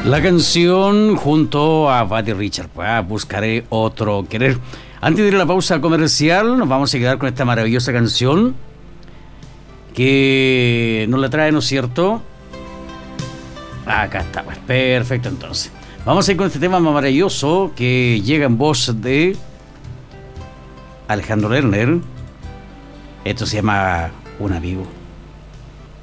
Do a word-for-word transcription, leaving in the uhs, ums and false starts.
La canción junto a Buddy Richard, pues, Buscaré Otro Querer. Antes de ir a la pausa comercial, nos vamos a quedar con esta maravillosa canción que nos la trae, ¿no es cierto? Acá está, pues, perfecto entonces. Vamos a ir con este tema maravilloso que llega en voz de Alejandro Lerner. Esto se llama Un Amigo.